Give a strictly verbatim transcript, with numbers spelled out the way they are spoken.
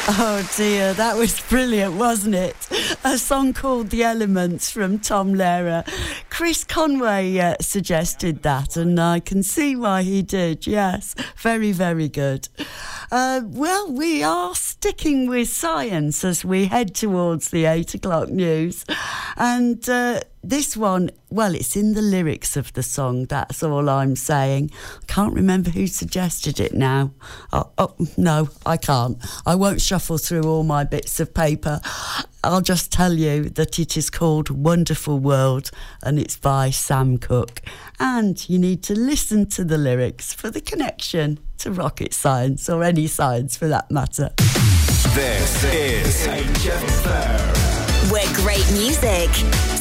Oh dear, that was brilliant, wasn't it? A song called The Elements from Tom Lehrer. Chris Conway uh, suggested that, and I can see why he did. Yes, very, very good. Uh, well, we are sticking with science as we head towards the eight o'clock news. And uh, this one, well, it's in the lyrics of the song, that's all I'm saying. I can't remember who suggested it now. Oh, oh, no, I can't. I won't shuffle through all my bits of paper. I'll just tell you that it is called Wonderful World and it's by Sam Cooke. And you need to listen to the lyrics for the connection to rocket science, or any science for that matter. This is H F M. Where great music,